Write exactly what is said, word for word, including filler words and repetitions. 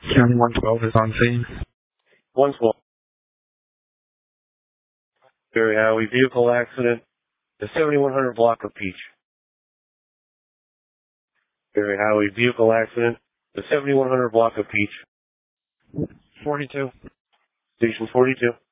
County one twelve is on scene. one twelve. Barry Howie, vehicle accident. The seventy-one hundred block of Peach. Barry Howie, vehicle accident. The seventy-one hundred block of Peach. forty-two. Station forty-two.